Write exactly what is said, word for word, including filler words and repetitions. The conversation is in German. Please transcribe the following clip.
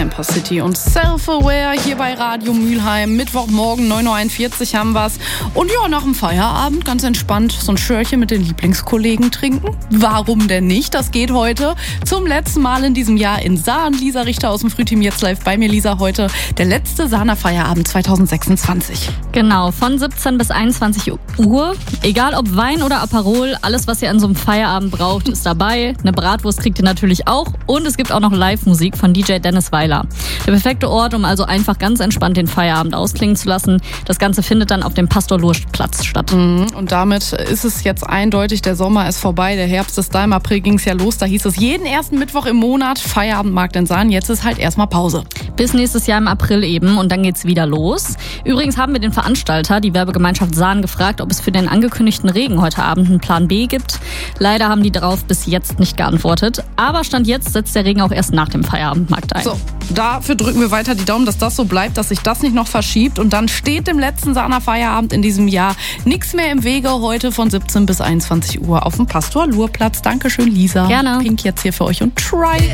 Camper City und Self-Aware hier bei Radio Mülheim. Mittwochmorgen, neun Uhr einundvierzig haben wir's. Und ja, nach dem Feierabend ganz entspannt so ein Schörchen mit den Lieblingskollegen trinken. Warum denn nicht? Das geht heute zum letzten Mal in diesem Jahr in Sahn. Lisa Richter aus dem Frühteam jetzt live bei mir. Lisa, heute der letzte Sahner Feierabend zweitausendsechsundzwanzig. Genau, von siebzehn bis einundzwanzig Uhr. Egal ob Wein oder Aperol, alles, was ihr an so einem Feierabend braucht, ist dabei. Eine Bratwurst kriegt ihr natürlich auch. Und es gibt auch noch Live-Musik von D J Dennis Weiler. Der perfekte Ort, um also einfach ganz entspannt den Feierabend ausklingen zu lassen. Das Ganze findet dann auf dem Pastor-Lurch-Platz statt. Mhm. Und damit ist es jetzt eindeutig, der Sommer ist vorbei, der Herbst ist da. Im April ging es ja los, da hieß es jeden ersten Mittwoch im Monat Feierabendmarkt in Sahn. Jetzt ist halt erstmal Pause. Bis nächstes Jahr im April eben und dann geht's wieder los. Übrigens haben wir den Veranstalter, die Werbegemeinschaft Sahn, gefragt, ob es für den angekündigten Regen heute Abend einen Plan B gibt. Leider haben die darauf bis jetzt nicht geantwortet. Aber Stand jetzt setzt der Regen auch erst nach dem Feierabendmarkt ein. So, dafür drücken wir weiter die Daumen, dass das so bleibt, dass sich das nicht noch verschiebt. Und dann steht dem letzten Sahner Feierabend in diesem Jahr nichts mehr im Wege. Heute von siebzehn bis einundzwanzig Uhr auf dem Pastor-Lurch-Platz. Dankeschön, Lisa. Gerne. Pink jetzt hier für euch und Try.